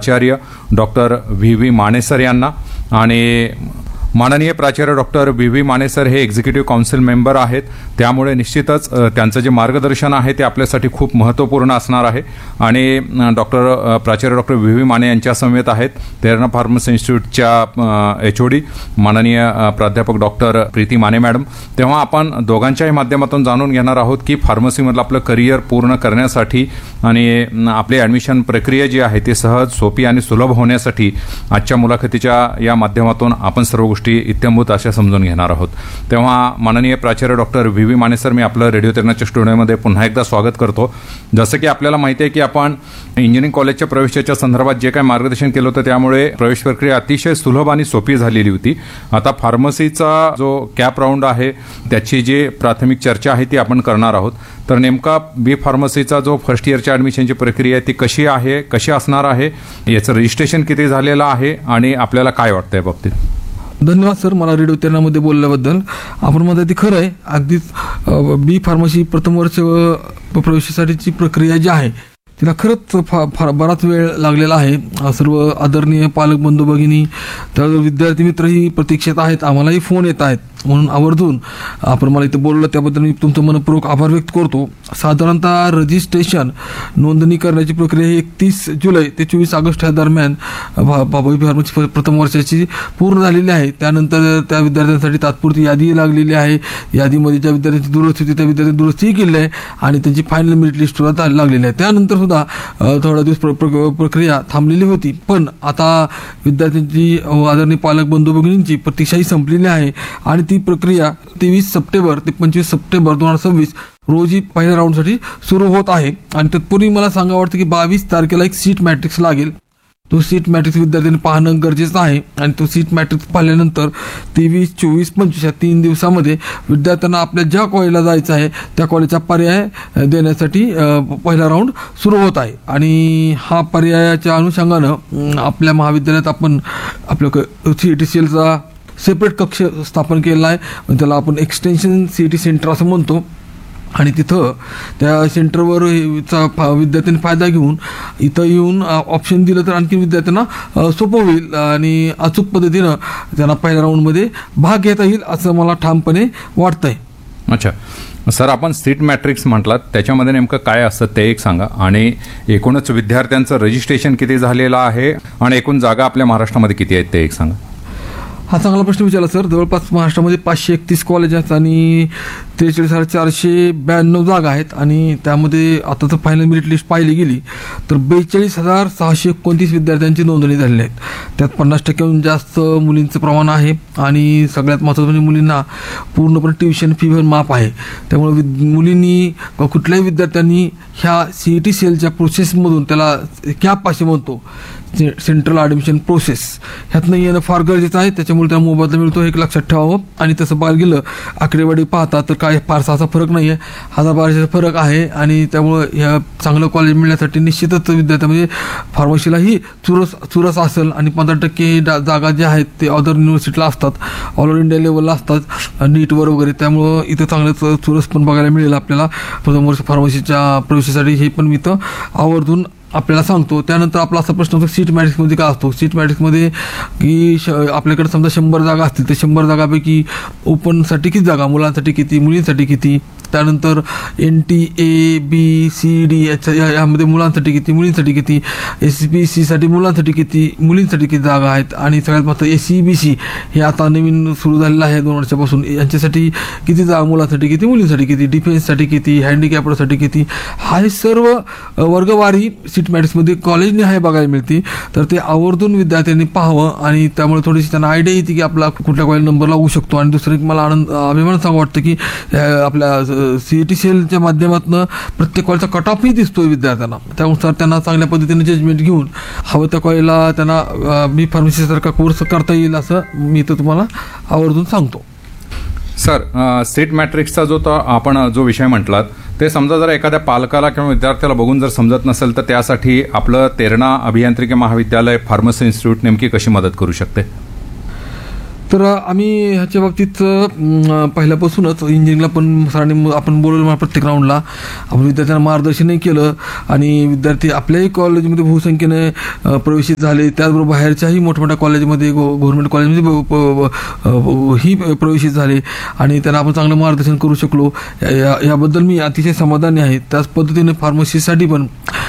प्राचार्य doctor V Mane sir यांना आणि माननीय प्राचार्य डॉक्टर व्ही माने सर हे एक्झिक्युटिव्ह काउन्सिल मेंबर आहेत, त्यामुळे निश्चितच त्यांचं जे मार्गदर्शन आहे ते आपल्यासाठी खूप महत्त्वपूर्ण असणार आहे. आणि प्राचार्य डॉक्टर व्ही माने यांच्या समवेत आहेत तेरणा फार्मसी इन्स्टिट्यूटच्या HOD माननीय प्राध्यापक डॉक्टर प्रीती माने मॅडम. तेव्हा आपण दोघांच्याही माध्यमातून जाणून घेणार आहोत की फार्मसीमधलं आपलं करिअर पूर्ण करण्यासाठी आणि आपली ॲडमिशन प्रक्रिया जी आहे ती सहज, सोपी आणि सुलभ होण्यासाठी आजच्या मुलाखतीच्या या माध्यमातून आपण सर्व गोष्टी इत्यंभूत अशा समजून घेणार आहोत. तेव्हा माननीय प्राचार्य डॉक्टर व्ही माने सर, मी आपलं रेडिओ तेरणाच्या स्टुडिओमध्ये पुन्हा एकदा स्वागत करतो. जसं की आपल्याला माहिती आहे की आपण इंजिनिअरिंग कॉलेजच्या प्रवेशाच्या संदर्भात जे काही मार्गदर्शन केलं होतं त्यामुळे प्रवेश प्रक्रिया अतिशय सुलभ आणि सोपी झालेली होती. आता फार्मसीचा जो कॅप राऊंड आहे त्याची जी प्राथमिक चर्चा आहे ती आपण करणार आहोत. तर नेमका बी फार्मसीचा जो फर्स्ट इयरच्या ॲडमिशनची प्रक्रिया आहे ती कशी आहे, कशी असणार आहे, याचं रजिस्ट्रेशन किती झालेलं आहे आणि आपल्याला काय वाटतं या बाबतीत? धन्यवाद सर, मला रेडिओ तेरणामध्ये बोलल्याबद्दल. आपण म्हणता ते खरं आहे, अगदीच बी फार्मसी प्रथम वर्ष प्रवेशासाठीची प्रक्रिया जी आहे तिला खरंच फार बराच वेळ लागलेला आहे. सर्व आदरणीय पालक बंधू भगिनी, तर विद्यार्थी मित्रही प्रतीक्षेत आहेत, आम्हालाही फोन येत आहेत, म्हणून आवर्जून आपण मला इथं बोललं त्याबद्दल मी तुमचं मनपूर्वक आभार व्यक्त करतो. साधारणतः रजिस्ट्रेशन नोंदणी करण्याची प्रक्रिया 31 जुलै ते 24 ऑगस्ट या दरम्यान बी फार्मसी प्रथम वर्षाची पूर्ण झालेली आहे. त्यानंतर त्या विद्यार्थ्यांसाठी तात्पुरती यादी लागलेली आहे. यादीमध्ये ज्या विद्यार्थ्यांची दुरुस्ती होती त्या विद्यार्थ्यांनी दुरुस्तीही केली आहे आणि त्यांची फायनल मेरिट लिस्ट सुद्धा लागलेली आहे. त्यानंतर सुद्धा थोडा दिवस प्रक्रिया थांबलेली होती, पण आता विद्यार्थ्यांची आदरणीय पालक बंधू भगिनींची प्रतीक्षाही संपलेली आहे आणि ती प्रक्रिया 23 सप्टेंबर ते 25 सप्टेंबर 2026 रोजी पहिल्या राऊंडसाठी सुरू होत आहे. आणि तत्पूर्वी मला सांगावं वाटतं की 22 तारखेला एक सीट मॅट्रिक्स लागेल. तो सीट मॅट्रिक्स विद्यार्थ्यांनी पाहणं गरजेचं आहे आणि तो सीट मॅट्रिक्स पाहिल्यानंतर 23, 24, 25 या 3 दिवसामध्ये विद्यार्थ्यांना आपल्या ज्या कॉलेजला जायचं आहे त्या कॉलेजचा पर्याय देण्यासाठी पहिला राऊंड सुरू होत आहे. आणि हा पर्यायाच्या अनुषंगानं आपल्या महाविद्यालयात आपण आपलं CETCLचा सेपरेट कक्ष स्थापन केलेला आहे, त्याला आपण एक्सटेन्शन CET सेंटर असं म्हणतो. आणि तिथं त्या सेंटरवर विद्यार्थ्यांनी फायदा घेऊन इथं येऊन ऑप्शन दिलं तर आणखी विद्यार्थ्यांना सोपं होईल आणि अचूक पद्धतीनं त्यांना पहिल्या राऊंडमध्ये भाग घेता येईल असं मला ठामपणे वाटतंय. अच्छा सर, आपण सीट मॅट्रिक्स म्हटलात, त्याच्यामध्ये नेमकं काय असतं ते एक सांगा आणि एकूणच विद्यार्थ्यांचं रजिस्ट्रेशन किती झालेलं आहे आणि एकूण जागा आपल्या महाराष्ट्रामध्ये किती आहेत ते एक सांगा. हा चांगला प्रश्न विचारला सर. जवळपास महाराष्ट्रामध्ये 531 कॉलेज आहेत आणि 43,492 जागा आहेत आणि त्यामध्ये आता जर फायनल मेरिट लिस्ट पाहिली गेली तर 42,629 विद्यार्थ्यांची नोंदणी झालेली आहेत. त्यात 50% जास्त मुलींचं प्रमाण आहे आणि सगळ्यात महत्त्वाचं म्हणजे मुलींना पूर्णपणे ट्युशन फी पण माफ आहे. त्यामुळे मुलींनी कुठल्याही विद्यार्थ्यांनी ह्या CETCLच्या प्रोसेसमधून, त्याला कॅप असे म्हणतो, सेंट्रल ॲडमिशन प्रोसेस, ह्यातनं येणं फार गरजेचं आहे. त्याच्यामुळे त्या मोबदला मिळतो हे लक्षात ठेवावं. आणि तसं पाहायला गेलं आकडेवारी पाहता तर काय फारसा असा फरक नाही आहे, 1000-1200चा फरक आहे. आणि त्यामुळं ह्या चांगलं कॉलेज मिळण्यासाठी निश्चितच विद्यार्थ्यामध्ये फार्मसीलाही चुरस असेल आणि 15% जागा ज्या आहेत ते अदर युनिव्हर्सिटीला असतात, ऑल ओव्हर इंडिया लेवलला असतात, नीटवर वगैरे. त्यामुळं इथं चांगलं चुरस पण बघायला मिळेल आपल्याला प्रथम वर्ष फार्मसीच्या प्रवेशासाठी. हे पण मी इथं आवर्जून आपल्याला सांगतो. त्यानंतर आपला असा प्रश्न होतो सीट मॅट्रिक्समध्ये काय असतो. सीट मॅट्रिक्समध्ये की आपल्याकडे समजा 100 जागा असतील तर 100 जागापैकी ओपनसाठी किती जागा, मुलांसाठी किती, मुलींसाठी किती, त्यानंतर NT, A, B, C, D यामध्ये मुलांसाठी किती, मुलींसाठी किती, SBC साठी मुलांसाठी किती, मुलींसाठी किती जागा आहेत आणि सगळ्यात महत्त्वाचं SCBC हे आता नवीन सुरू झालेलं आहे 2 वर्षापासून, यांच्यासाठी किती जागा, मुलांसाठी किती, मुलींसाठी किती, डिफेन्ससाठी किती, हँडिकॅप्डसाठी किती. हा हे सर्व वर्गवारी सीट मॅट्रिक्समध्ये कॉलेजने आहे बघायला मिळते. तर ते आवर्जून विद्यार्थ्यांनी पाहावं आणि त्यामुळे थोडीशी त्यांना आयडिया येते की आपला कुठल्या कॉलेज नंबर लागू शकतो. आणि दुसरं एक मला अभिमान सांगू वाटतं की आपल्या CETCLच्या माध्यमातून प्रत्येक कॉलेजचा कट ऑफही दिसतोय विद्यार्थ्यांना. त्यानुसार त्यांना चांगल्या पद्धतीने जजमेंट घेऊन हवं त्या कॉलेजला त्यांना बी फार्मसीसारखा कोर्स करता येईल असं मी तर तुम्हाला आवर्जून सांगतो. सर, सीट मॅट्रिक्सचा आपण जो विषय म्हटलात ते समजा जर एखाद्या पालकाला किंवा विद्यार्थ्याला बघून जर समजत नसेल तर त्यासाठी आपलं तेरणा अभियांत्रिकी महाविद्यालय फार्मसी इन्स्टिट्यूट नेमकी कशी मदत करू शकते? तर आम्ही ह्याच्या बाबतीत पहिल्यापासूनच इंजिनिअरिंगला पण सरांनी आपण बोलवलं मला प्रत्येक राऊंडला आपण विद्यार्थ्यांना मार्गदर्शनही केलं आणि विद्यार्थी आपल्याही कॉलेजमध्ये बहुसंख्येने प्रवेशित झाले, त्याचबरोबर बाहेरच्याही मोठमोठ्या कॉलेजमध्ये गव्हर्नमेंट कॉलेजमध्ये ही प्रवेशित झाले आणि त्यांना आपण चांगलं मार्गदर्शन करू शकलो. याबद्दल मी अतिशय समाधानी आहे. त्याच पद्धतीने फार्मसीसाठी पण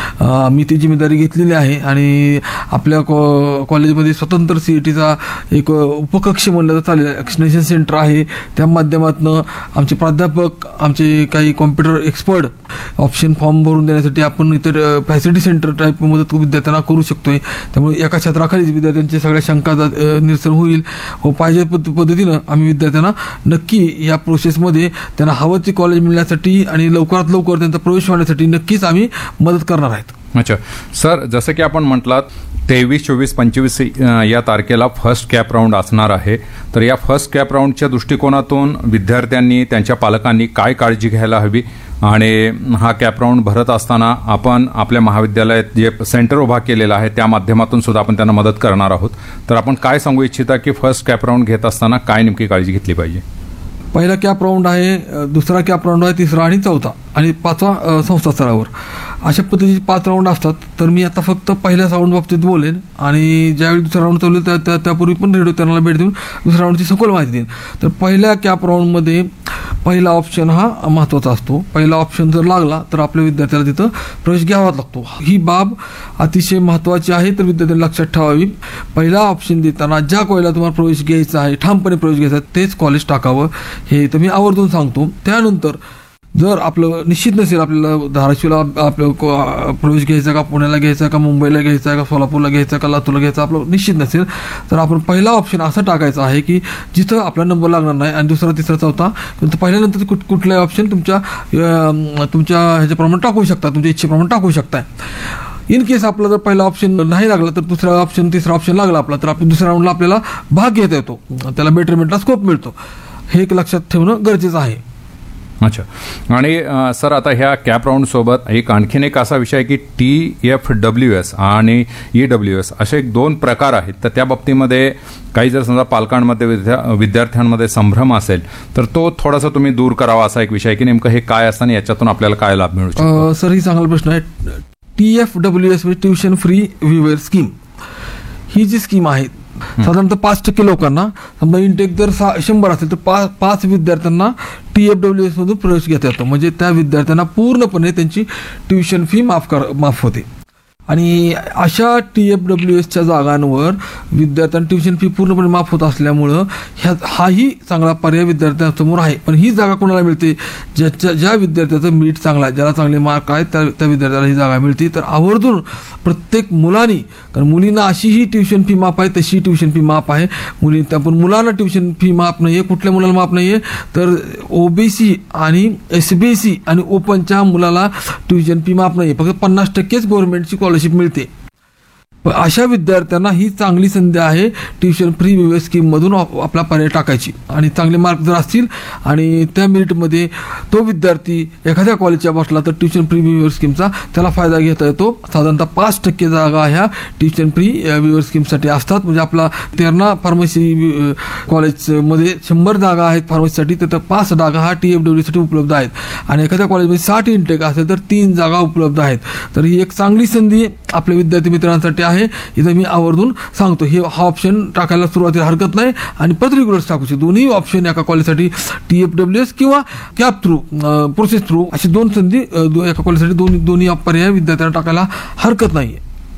मी ती जिम्मेदारी घेतलेली आहे आणि आपल्या कॉलेजमध्ये स्वतंत्र CETचा एक उपकक्ष म्हणलं तर चालेल एक्सटेन्शन सेंटर आहे. त्या माध्यमातून आमचे प्राध्यापक आमचे काही कॉम्प्युटर एक्सपर्ट ऑप्शन फॉर्म भरून देण्यासाठी आपण इतर फॅसिलिटी सेंटर टाईप मदत विद्यार्थ्यांना करू शकतोय. त्यामुळे एका छत्राखालीच विद्यार्थ्यांच्या सगळ्या शंका निरसन होईल व पाहिजे पद्धतीनं आम्ही विद्यार्थ्यांना नक्की या प्रोसेसमध्ये त्यांना हवं ते कॉलेज मिळण्यासाठी आणि लवकरात लवकर त्यांचा प्रवेश होण्यासाठी नक्कीच आम्ही मदत करणार आहेत. अच्छा सर, जसं की आपण म्हटलात 23, 24, 25 या तारखेला फर्स्ट कॅप राऊंड असणार आहे. तर या फर्स्ट कॅप राऊंडच्या दृष्टिकोनातून विद्यार्थ्यांनी त्यांच्या पालकांनी काय काळजी घ्यायला हवी आणि हा कॅप राऊंड भरत असताना आपण आपल्या महाविद्यालयात जे सेंटर उभा केलेलं आहे त्या माध्यमातून सुद्धा आपण त्यांना मदत करणार आहोत. तर आपण काय सांगू इच्छिता की फर्स्ट कॅप राऊंड घेत असताना काय नेमकी काळजी घेतली पाहिजे? पहिला कॅप राऊंड आहे, दुसरा कॅप राऊंड आहे, तिसरा आणि चौथा आणि पाचवा संस्था स्तरावर. अशा पद्धतीचे 5 राऊंड असतात. तर मी आता फक्त पहिल्या राऊंड बाबतीत बोलेन आणि ज्यावेळी दुसरा राऊंड चालू त्यापूर्वी पण रेडिओ चॅनलला भेट देऊन दुसऱ्या राऊंडची सखोल माहिती देईन. तर पहिल्या कॅप राऊंडमध्ये पहिला ऑप्शन हा महत्त्वाचा असतो. पहिला ऑप्शन जर लागला तर आपल्या विद्यार्थ्याला तिथं प्रवेश घ्यावाच लागतो. ही बाब अतिशय महत्त्वाची आहे, तर विद्यार्थ्यांनी लक्षात ठेवावी. पहिला ऑप्शन देताना ज्या कॉलेजला तुम्हाला प्रवेश घ्यायचा आहे, ठामपणे प्रवेश घ्यायचा आहे, तेच कॉलेज टाकावं हे तर मी आवर्जून सांगतो. त्यानंतर जर आपलं निश्चित नसेल आपल्याला धाराशिवला आपलं प्रवेश घ्यायचा का, पुण्याला घ्यायचा का, मुंबईला घ्यायचा का, सोलापूरला घ्यायचा का, लातूरला घ्यायचा, आपलं निश्चित नसेल तर आपण पहिला ऑप्शन असा टाकायचा आहे की जिथं आपला नंबर लागणार नाही आणि दुसरा, तिसरा, चौथा पहिल्यानंतर कुठलाही ऑप्शन तुमच्या ह्याच्याप्रमाणे टाकू शकता, तुमच्या इच्छेप्रमाणे टाकू शकता. इन केस आपला जर पहिला ऑप्शन नाही लागला तर दुसरा ऑप्शन, तिसरा ऑप्शन लागला आपला तर आपण दुसऱ्या राऊंडला आपल्याला भाग घेता येतो, त्याला बेटरमेंटला स्कोप मिळतो. हे एक लक्षात ठेवणं गरजेचं आहे. अच्छा. आणि सर आता ह्या कॅप राऊंड सोबत आणखीन एक असा विषय आहे की TFWS आणि EWS असे 2 प्रकार आहेत. तर त्या बाबतीमध्ये काही जर समजा पालकांमध्ये विद्यार्थ्यांमध्ये संभ्रम असेल तर तो थोडासा तुम्ही दूर करावा असा एक विषय आहे की नेमकं हे काय असतं आणि याच्यातून आपल्याला काय लाभ मिळू शकतो? सर ही चांगला प्रश्न आहे. TFWS म्हणजे ट्युशन फ्री व्हीवर स्कीम. ही जी स्कीम आहे साधारणतः 5% लोकांना, समजा इंटेक जर 100 असेल तर 5 विद्यार्थ्यांना TFWS मधून प्रवेश घेता येतो. म्हणजे त्या विद्यार्थ्यांना पूर्णपणे त्यांची ट्युशन फी माफ होते. आणि अशा TFWSच्या जागांवर विद्यार्थ्यांना ट्युशन फी पूर्णपणे माफ होत असल्यामुळं हाही चांगला पर्याय विद्यार्थ्यांसमोर आहे. पण ही जागा कोणाला मिळते? ज्या विद्यार्थ्याचं मीट चांगला आहे, ज्याला चांगले मार्क आहेत त्या विद्यार्थ्याला ही जागा मिळते. तर आवर्जून प्रत्येक मुलांनी, कारण मुलींना अशी ही ट्युशन फी माफ आहे, तशी ट्युशन फी माफ आहे पण मुलांना ट्युशन फी माफ नाही आहे. कुठल्या मुलाला माफ नाही आहे तर OBC आणि SBC आणि ओपनच्या मुलाला ट्युशन फी माफ नाही आहे. फक्त 50%च गव्हर्नमेंटची स्कॉलरशिप मिळते. अशा विद्यार्थ्यांना ही चांगली संधी आहे ट्युशन फ्री व्हीवर स्कीम मधून आपला पर्याय टाकायची. आणि चांगले मार्क जर असतील आणि त्या मेरिटमध्ये तो विद्यार्थी एखाद्या कॉलेजच्या बसला तर ट्युशन फ्री व्हीवर स्कीमचा त्याला फायदा घेता येतो. साधारणतः 5% जागा ह्या ट्युशन फ्री व्हीवर स्कीमसाठी असतात. म्हणजे आपला तेरणा फार्मसी कॉलेजमध्ये 100 जागा आहेत फार्मसीसाठी, तर 5 जागा हा TFWS साठी उपलब्ध आहेत. आणि एखाद्या कॉलेजमध्ये 60 इंटेक असेल तर 3 जागा उपलब्ध आहेत. तर ही एक चांगली संधी आपल्या विद्यार्थी मित्रांसाठी आहे. इथं मी आवर्जून सांगतो हा ऑप्शन टाकायला सुरुवातीला हरकत नाही आणि पर्टिक्युलर्स टाकू शकतो. दोन्ही ऑप्शन एका कॉलेजसाठी TFWS किंवा कॅप थ्रू प्रोसेस थ्रू अशी 2 संधी एका कॉलेजसाठी दोन्ही पर्याय विद्यार्थ्यांना टाकायला हरकत नाही.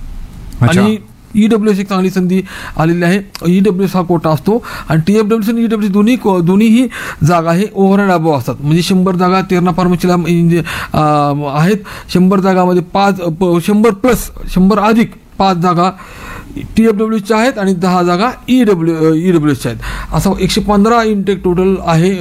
आणि EWS एक चांगली संधी आलेली आहे. EWS हा कोटा असतो आणि TFWS आणि EWS दोन्ही जागा हे ओव्हर अँड अबव्ह असतात. म्हणजे 100 जागा तेरणा फार्मसीला आहेत. 100 जागामध्ये 100 प्लस 100 अधिक 5 जागा TFWSच्या आहेत आणि 10 जागा EWSच्या आहेत. असा 115 इंटेक टोटल आहे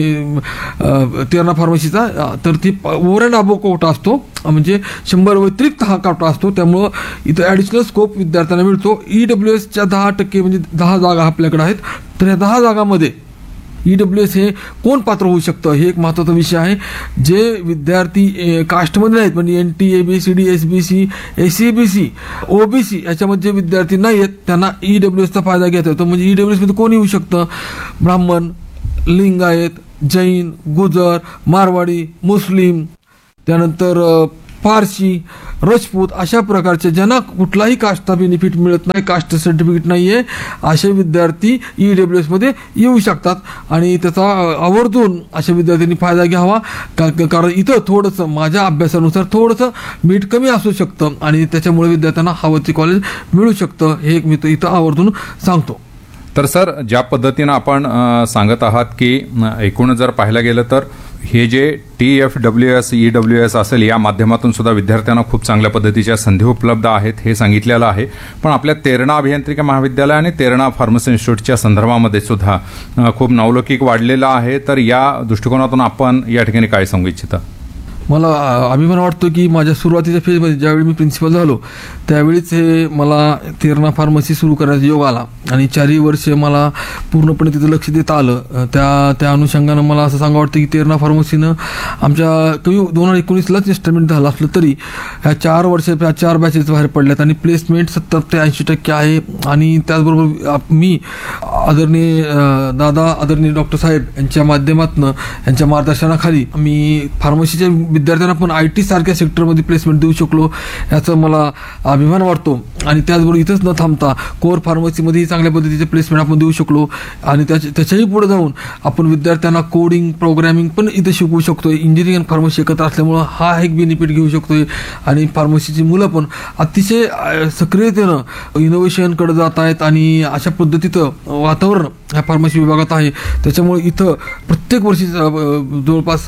तेरणा फार्मसीचा. तर ती ओव्हर अँड अबव्ह कोटा असतो, म्हणजे 100 व्यतिरिक्त हा कोटा असतो. त्यामुळं इथं ॲडिशनल स्कोप विद्यार्थ्यांना मिळतो. EWSच्या 10% म्हणजे 10 जागा आपल्याकडे आहेत. तर या 10 जागामध्ये EWS हे कोण पात्र होऊ शकतं हे एक महत्त्वाचा विषय आहे. जे विद्यार्थी कास्टमध्ये नाहीत म्हणजे NT, ABCD, SBC, SCBC, OBC याच्यामध्ये जे विद्यार्थी नाही आहेत त्यांना EWSचा फायदा घेता येतो. म्हणजे EWS मध्ये कोण येऊ शकतं? ब्राह्मण, लिंगायत, जैन, गुजर, मारवाडी, मुस्लिम, त्यानंतर पारशी, राजपूत अशा प्रकारचे ज्यांना कुठलाही कास्टचा बेनिफिट मिळत नाही, कास्ट सर्टिफिकेट नाही आहे, असे विद्यार्थी EWS मध्ये येऊ शकतात आणि त्याचा आवर्जून अशा विद्यार्थ्यांनी फायदा घ्यावा. कारण इथं थोडंसं माझ्या अभ्यासानुसार थोडंसं मीठ कमी असू शकतं आणि त्याच्यामुळे विद्यार्थ्यांना हवं ते कॉलेज मिळू शकतं हे एक मी इथं आवर्जून सांगतो. तर सर, ज्या पद्धतीनं आपण सांगत आहात की एकूण जर पाहायला गेलं तर हे जे TFWS, EWS असेल या माध्यमातून सुद्धा विद्यार्थ्यांना खूप चांगल्या पद्धतीच्या संधी उपलब्ध आहेत हे सांगितलेलं आहे. पण आपल्या तेरणा अभियांत्रिकी महाविद्यालय आणि तेरणा फार्मसी इन्स्टिट्यूटच्या संदर्भामध्ये सुद्धा खूप नावलौकिक वाढलेला आहे. तर या दृष्टिकोनातून आपण या ठिकाणी काय सांगू इच्छिता? मला अभिमान वाटतो की माझ्या सुरुवातीच्या फेजमध्ये ज्यावेळी मी प्रिन्सिपल झालो त्यावेळीच हे मला तेरणा फार्मसी सुरू करण्याचा योग आला आणि 4 वर्ष मला पूर्णपणे तिथं लक्ष देता आलं. त्या अनुषंगानं मला असं सांगा वाटतं की तेरणा फार्मसीनं आमच्या कमी 2019लाच इन्स्टॉलमेंट झालं असलं तरी ह्या 4 वर्षात 4 बॅचेस बाहेर पडल्यात आणि प्लेसमेंट 70 ते 80% आहे. आणि त्याचबरोबर मी आदरणीय डॉक्टर साहेब यांच्या माध्यमातून यांच्या मार्गदर्शनाखाली मी फार्मसीच्या विद्यार्थ्यांना पण IT सारख्या सेक्टरमध्ये प्लेसमेंट देऊ शकलो याचा मला अभिमान वाटतो. आणि त्याचबरोबर इथंच न थांबता कोर फार्मसीमध्येही चांगल्या पद्धतीचे प्लेसमेंट आपण देऊ शकलो आणि त्याच्याही पुढे जाऊन आपण विद्यार्थ्यांना कोडिंग, प्रोग्रॅमिंग पण इथं शिकवू शकतो. इंजिनिअरिंग आणि फार्मसी एकत्र असल्यामुळं हा एक बेनिफिट घेऊ शकतोय आणि फार्मसीची मुलं पण अतिशय सक्रियतेनं इनोव्हेशनकडे जात आहेत आणि अशा पद्धतीचं वातावरण ह्या फार्मसी विभागात आहे. त्याच्यामुळे इथं प्रत्येक वर्षी जवळपास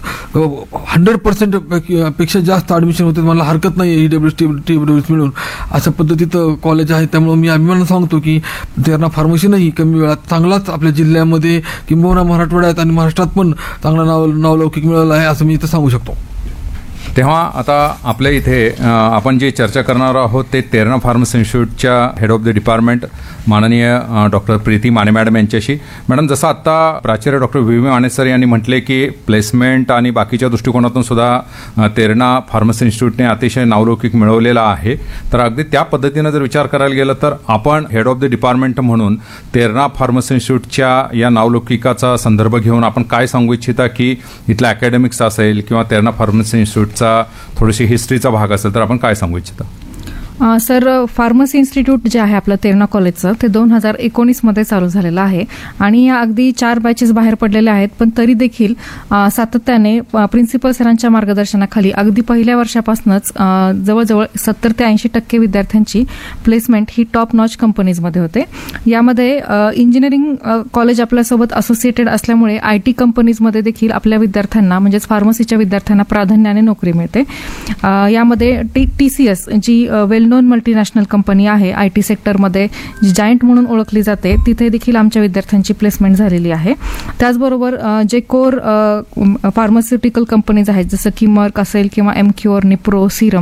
100% पेक्षा जास्त ॲडमिशन होते. मला हरकत नाही TWS मिळून अशा पद्धतीचं कॉलेज आहे. त्यामुळे मी अभिमानानं सांगतो की तेरणा फार्मसीनंही कमी वेळात चांगलाच आपल्या जिल्ह्यामध्ये किंबहुना मराठवाड्यात आणि महाराष्ट्रात पण चांगला नावलौकिक मिळालं आहे असं मी इथं सांगू शकतो. तेव्हा आता आपल्या इथे आपण जे चर्चा करणार आहोत ते Terna pharmacy इन्स्टिट्यूटच्या head of the department माननीय डॉक्टर प्रीती माने मॅडम यांच्याशी. मॅडम, जसं आत्ता प्राचार्य डॉक्टर VV माने सर यांनी म्हटले की प्लेसमेंट आणि बाकीच्या दृष्टिकोनातून सुद्धा तेरणा फार्मसी इन्स्टिट्यूटने अतिशय नावलौकिक मिळवलेला आहे. तर अगदी त्या पद्धतीनं जर विचार करायला गेलं तर आपण हेड ऑफ द डिपार्टमेंट म्हणून तेरणा फार्मसी इन्स्टिट्यूटच्या या नावलौकिकाचा संदर्भ घेऊन आपण काय सांगू इच्छिता की इथलं अकॅडमिक्स असेल किंवा तेरणा फार्मसी इन्स्टिट्यूटचा थोडीशी हिस्ट्रीचा भाग असेल तर आपण काय सांगू इच्छिता? सर, फार्मसी इन्स्टिट्यूट जे आहे आपलं तेरणा कॉलेजचं ते 2019 मध्ये चालू झालेलं आहे आणि या अगदी 4 बॅचेस बाहेर पडलेल्या आहेत. पण तरी देखील सातत्याने प्रिन्सिपल सरांच्या मार्गदर्शनाखाली अगदी पहिल्या वर्षापासूनच जवळजवळ 70 ते 80% विद्यार्थ्यांची प्लेसमेंट ही टॉप नॉच कंपनीजमध्ये होते. यामध्ये इंजिनिअरिंग कॉलेज आपल्यासोबत असोसिएटेड असल्यामुळे IT कंपनीजमध्ये देखील आपल्या विद्यार्थ्यांना म्हणजेच फार्मसीच्या विद्यार्थ्यांना प्राधान्याने नोकरी मिळते. यामध्ये TCS जी वेल नोन मल्टीनॅशनल कंपनी आहे IT सेक्टरमध्ये, जी जायंट म्हणून ओळखली जाते, तिथे देखील आमच्या विद्यार्थ्यांची प्लेसमेंट झालेली आहे. त्याचबरोबर जे कोर फार्मास्युटिकल कंपनीज आहेत जसं की मर्क असेल किंवा MQR, निप्रो, सिरम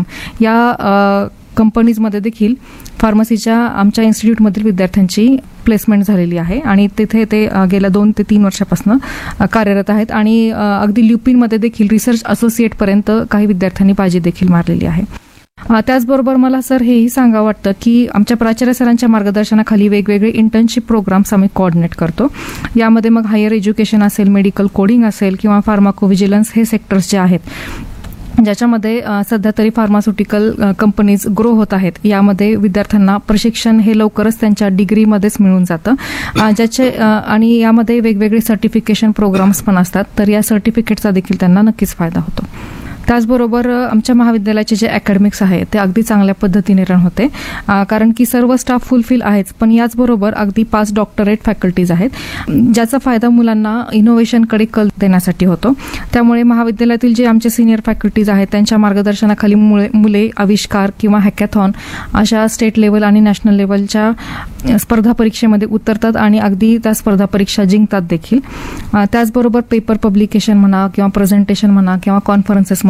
या कंपनीजमध्ये देखील फार्मसीच्या आमच्या इन्स्टिट्यूटमधील विद्यार्थ्यांची प्लेसमेंट झालेली आहे आणि तिथे ते गेल्या 2 ते 3 वर्षापासून कार्यरत आहेत आणि अगदी ल्युपिनमध्ये देखील रिसर्च असोसिएटपर्यंत काही विद्यार्थ्यांनी बाजी देखील मारलेली आहे. त्याचबरोबर मला सर हेही सांगावं वाटतं की आमच्या प्राचार्य सरांच्या मार्गदर्शनाखाली वेगवेगळे इंटर्नशिप प्रोग्राम्स आम्ही कोऑर्डिनेट करतो. यामध्ये मग हायर एज्युकेशन असेल, मेडिकल कोडिंग असेल किंवा फार्माकोव्हिजिलन्स हे सेक्टर्स जे आहेत ज्याच्यामध्ये सध्या तरी फार्मास्युटिकल कंपनीज ग्रो होत आहेत. यामध्ये विद्यार्थ्यांना प्रशिक्षण हे लवकरच त्यांच्या डिग्रीमध्येच मिळून जातं ज्याचे आणि यामध्ये वेगवेगळे सर्टिफिकेशन प्रोग्राम्स पण असतात. तर या सर्टिफिकेटचा देखील त्यांना नक्कीच फायदा होतो. त्याचबरोबर आमच्या महाविद्यालयाचे जे अकॅडमिक्स आहे ते अगदी चांगल्या पद्धतीने रन होते कारण की सर्व स्टाफ फुलफिल आहेच, पण याचबरोबर अगदी 5 डॉक्टरेट फॅकल्टीज आहेत ज्याचा फायदा मुलांना इनोव्हेशनकडे कल देण्यासाठी होतो. त्यामुळे महाविद्यालयातील जे आमचे सिनियर फॅकल्टीज आहेत त्यांच्या मार्गदर्शनाखाली मुले आविष्कार किंवा हॅकॅथॉन अशा स्टेट लेवल आणि नॅशनल लेवलच्या स्पर्धा परीक्षेमध्ये उतरतात आणि अगदी त्या स्पर्धा परीक्षा जिंकतात देखील. त्याचबरोबर पेपर पब्लिकेशन म्हणा किंवा प्रेझेंटेशन म्हणा किंवा कॉन्फरन्सेसमध्ये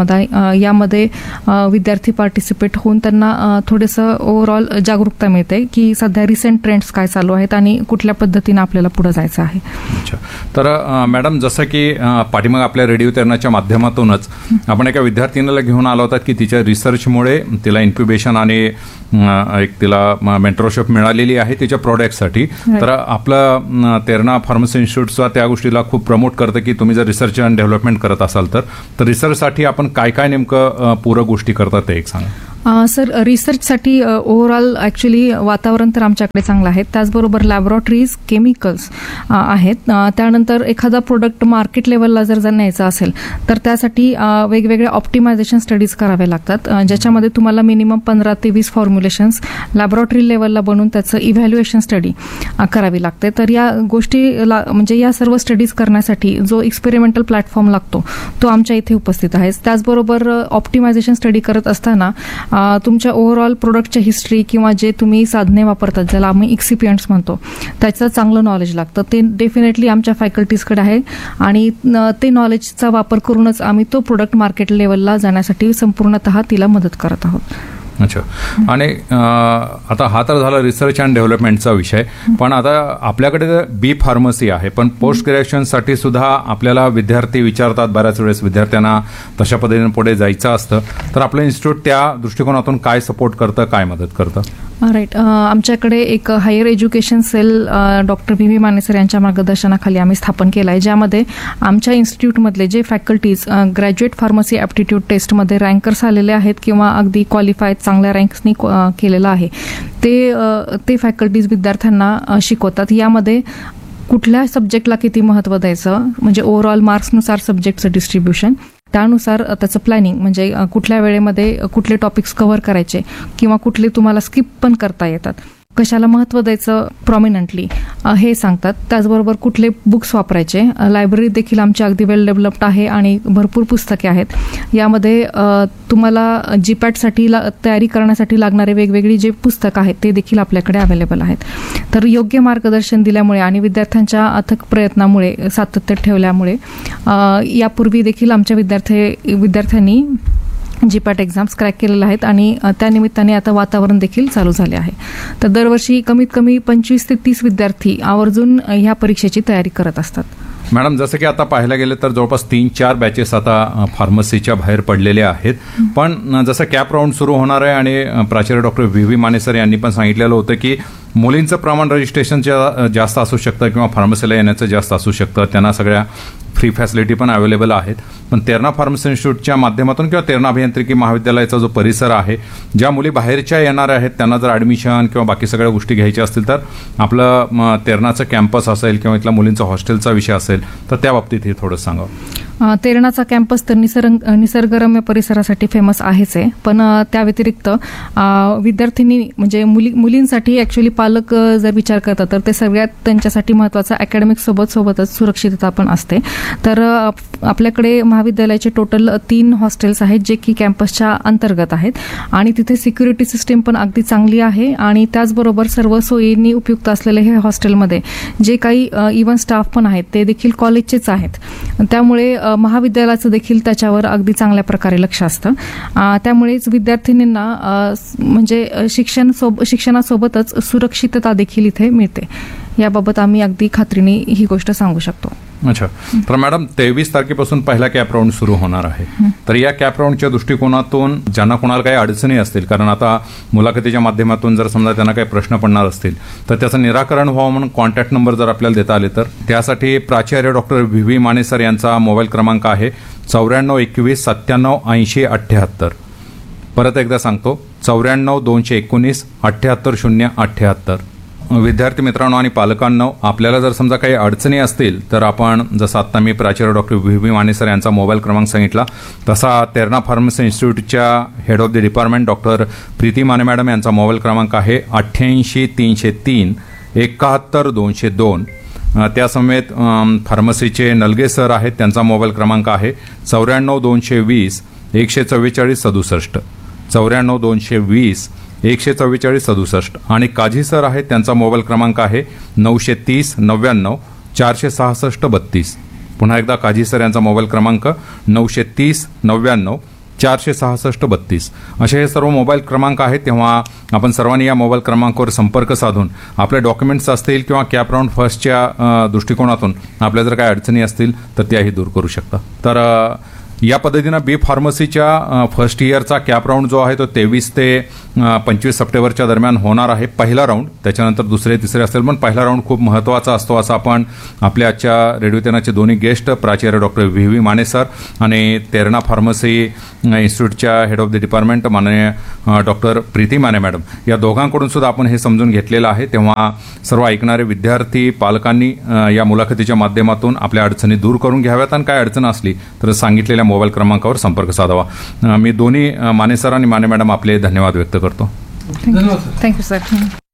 यामध्ये विद्यार्थी पार्टिसिपेट होऊन त्यांना थोडंसं ओव्हरऑल जागरूकता मिळते की सध्या रिसेंट ट्रेंड्स काय चालू आहेत आणि कुठल्या पद्धतीनं आपल्याला पुढे जायचं आहे. अच्छा, तर मॅडम, जसं की पाठीमाग आपल्या रेडिओ तेरणाच्या माध्यमातूनच आपण एका विद्यार्थिनीला घेऊन आलो होतात की तिच्या रिसर्चमुळे तिला इन्क्युबेशन आणि एक तिला मेंटरशिप मिळालेली आहे तिच्या प्रोडक्टसाठी. तर आपलं तेरणा फार्मसी इन्स्टिट्यूटचा त्या गोष्टीला खूप प्रमोट करतं की तुम्ही जर रिसर्च अँड डेव्हलपमेंट करत असाल तर रिसर्चसाठी आपण काय काय नेमकं पूरक गोष्टी करतात ते एक सांगा. सर, रिसर्चसाठी ओव्हरऑल ॲक्च्युली वातावरण तर आमच्याकडे चांगलं आहे. त्याचबरोबर लॅबोरेटरीज, केमिकल्स आहेत. त्यानंतर एखादा प्रोडक्ट मार्केट लेवलला जर न्यायचा असेल तर त्यासाठी वेगवेगळे ऑप्टिमायझेशन स्टडीज करावे लागतात, ज्याच्यामध्ये तुम्हाला मिनिमम 15 ते 20 फॉर्म्युलेशन्स लॅबोरेटरी लेवलला बनवून त्याचं इव्हॅल्युएशन स्टडी करावी लागते. तर या गोष्टी म्हणजे या सर्व स्टडीज करण्यासाठी जो एक्सपेरिमेंटल प्लॅटफॉर्म लागतो तो आमच्या इथे उपस्थित आहे. त्याचबरोबर ऑप्टिमायझेशन स्टडी करत असताना तुमच्या ओव्हरऑल प्रोडक्टच्या हिस्ट्री किंवा जे तुम्ही साधने वापरतात ज्याला आम्ही एक्सिपियंट्स म्हणतो त्याचं चांगलं नॉलेज लागतं. ते डेफिनेटली आमच्या फॅकल्टीजकडे आहे आणि ते नॉलेजचा वापर करूनच आम्ही तो प्रोडक्ट मार्केट लेवलला जाण्यासाठी संपूर्णतः तिला मदत करत आहोत. अच्छा, आणि आता हा तर झाला रिसर्च अँड डेव्हलपमेंटचा विषय, पण आता आपल्याकडे बी फार्मसी आहे, पण पोस्ट ग्रॅज्युएशनसाठी सुद्धा आपल्याला विद्यार्थी विचारतात बऱ्याच वेळेस विद्यार्थ्यांना तशा पद्धतीने पुढे जायचं असतं, तर आपलं इन्स्टिट्यूट त्या दृष्टिकोनातून काय सपोर्ट करतं, काय मदत करतं? राईट, आमच्याकडे एक higher education sale doctor V Mane sir यांच्या मार्गदर्शनाखाली आम्ही स्थापन केलं आहे, ज्यामध्ये आमच्या इन्स्टिट्यूटमधले जे फॅकल्टीज ग्रॅज्युएट फार्मसी ॲप्टिट्यूड टेस्टमध्ये रँकर्स आलेले आहेत किंवा अगदी क्वालिफाईड चांगल्या रँक्सनी केलेलं आहे ते फॅकल्टीज विद्यार्थ्यांना शिकवतात. यामध्ये कुठल्या सब्जेक्टला किती महत्त्व द्यायचं म्हणजे ओव्हरऑल मार्क्सनुसार सब्जेक्टचं डिस्ट्रीब्युशन, त्यानुसार त्याचं प्लॅनिंग म्हणजे कुठल्या वेळेमध्ये कुठले टॉपिक्स कव्हर करायचे किंवा कुठले तुम्हाला स्किप पण करता येतात, कशाला महत्त्व द्यायचं प्रॉमिनंटली हे सांगतात. त्याचबरोबर कुठले बुक्स वापरायचे. लायब्ररी देखील आमची अगदी वेल डेव्हलप्ड आहे आणि भरपूर पुस्तके आहेत. यामध्ये तुम्हाला जीपॅटसाठी तयारी करण्यासाठी लागणारे वेगवेगळी जे पुस्तकं आहेत ते देखील आपल्याकडे अवेलेबल आहेत. तर योग्य मार्गदर्शन दिल्यामुळे आणि विद्यार्थ्यांच्या अथक प्रयत्नामुळे सातत्य ठेवल्यामुळे यापूर्वी देखील आमच्या विद्यार्थ्यांनी जीपॅट एक्झाम्स क्रॅक केलेल्या आहेत आणि त्यानिमित्ताने आता वातावरण देखील चालू झाले आहे. तर दरवर्षी कमीत कमी 25 ते 30 विद्यार्थी आवर्जून ह्या परीक्षेची तयारी करत असतात. मॅडम, जसं की आता पाहायला गेलं तर जवळपास 3-4 बॅचेस आता फार्मसीच्या बाहेर पडलेल्या आहेत, पण जसं कॅप राऊंड सुरू होणार आहे आणि प्राचार्य डॉक्टर व्ही माने सर यांनी पण सांगितलेलं होतं की मुलींचं प्रमाण रजिस्ट्रेशनचं जास्त असू शकतं किंवा फार्मसीला येण्याचं जास्त असू शकतं, त्यांना सगळ्या फ्री फॅसिलिटी पण अवेलेबल आहेत. पण तेरणा फार्मसी इन्स्टिट्यूटच्या माध्यमातून किंवा तेरणा अभियांत्रिकी महाविद्यालयाचा जो परिसर आहे, ज्या मुली बाहेरच्या येणार आहेत त्यांना जर ॲडमिशन किंवा बाकी सगळ्या गोष्टी घ्यायच्या असतील तर आपलं तेरणाचं कॅम्पस असेल किंवा इथला मुलींचा हॉस्टेलचा विषय असेल तर त्या बाबतीत हे थोडं सांगावं. तेरणाचा कॅम्पस तर निसर्गरम्य परिसरासाठी फेमस आहेच आहे, पण त्या व्यतिरिक्त विद्यार्थिनी म्हणजे मुलींसाठी ॲक्च्युली पालक जर विचार करतात तर ते सगळ्यात त्यांच्यासाठी महत्त्वाचं अकॅडमिक सोबतच सुरक्षितता पण असते. तर आपल्याकडे महाविद्यालयाचे टोटल 3 हॉस्टेल्स आहेत जे की कॅम्पसच्या अंतर्गत आहेत आणि तिथे सिक्युरिटी सिस्टीम पण अगदी चांगली आहे आणि त्याचबरोबर सर्व सोयींनी उपयुक्त असलेले हे हॉस्टेलमध्ये जे काही इव्हन स्टाफ पण आहेत ते देखील कॉलेजचेच आहेत. त्यामुळे महाविद्यालयाचं देखील त्याच्यावर अगदी चांगल्या प्रकारे लक्ष असतं. त्यामुळेच विद्यार्थिनींना म्हणजे शिक्षणासोबतच सुरक्षितता देखील इथे मिळते. याबाबत आम्ही अगदी खात्रीने ही गोष्ट सांगू शकतो. अच्छा, तर मॅडम 23 तारखेपासून पहिला कॅप राऊंड सुरू होणार आहे, तर या कॅप राऊंडच्या दृष्टिकोनातून ज्यांना कोणाला काही अडचणी असतील, कारण आता मुलाखतीच्या माध्यमातून जर समजा त्यांना काही प्रश्न पडणार असतील तर त्याचं निराकरण व्हावं म्हणून कॉन्टॅक्ट नंबर जर आपल्याला देता आले तर त्यासाठी प्राचार्य डॉक्टर व्ही माने सर यांचा मोबाईल क्रमांक आहे 9421 97 80 78. परत एकदा सांगतो 94 219 78 078. विद्यार्थी मित्रांनो आणि पालकांनो, आपल्याला जर समजा काही अडचणी असतील तर आपण जसं आत्ता मी प्राचार्य डॉक्टर व्ही माने सर यांचा मोबाईल क्रमांक सांगितला तसा Terna pharmacy इन्स्टिट्यूटच्या head of the department doctor Preeti Mane madam यांचा मोबाईल क्रमांक आहे 88 303 71 202. त्यासमेत फार्मसीचे नलगे सर आहेत, त्यांचा मोबाईल क्रमांक आहे 94 220 144 67. 94 220 144 67. आणि काझी सर आहेत, त्यांचा मोबाईल क्रमांक आहे 930 99 466 32. पुन्हा एकदा काझी सर यांचा मोबाईल क्रमांक 930 99 46632 असे हे सर्व मोबाईल क्रमांक आहेत. तेव्हा आपण सर्वांनी या मोबाईल क्रमांकावर संपर्क साधून आपले डॉक्युमेंट्स असतील किंवा कॅप राऊंड फर्स्टच्या दृष्टिकोनातून आपल्या जर काही अडचणी असतील तर त्याही दूर करू शकता. तर या पद्धतीनं बी फार्मसीच्या फर्स्ट इयरचा कॅप राऊंड जो आहे तो 23 ते 25 सप्टेंबरच्या दरम्यान होणार आहे. पहिला राऊंड, त्याच्यानंतर दुसरे तिसरे असेल, पण पहिला राऊंड खूप महत्त्वाचा असतो असं आपण आपल्या आजच्या रेडिओ तेनाचे दोन्ही गेस्ट प्राचार्य डॉक्टर व्ही माने सर आणि Terna pharmacy इन्स्टिट्यूटच्या head of the department माननीय डॉक्टर प्रीती माने मॅडम या दोघांकडून सुद्धा आपण हे समजून घेतलेलं आहे. तेव्हा सर्व ऐकणारे विद्यार्थी पालकांनी या मुलाखतीच्या माध्यमातून आपल्या अडचणी दूर करून घ्याव्यात आणि काय अडचण असली तर सांगितलेल्या मोबाईल क्रमांकावर संपर्क साधावा. मी दोन्ही माने सर आणि माने मॅडम आपले धन्यवाद व्यक्त करतो. धन्यवाद सर. Thank you sir.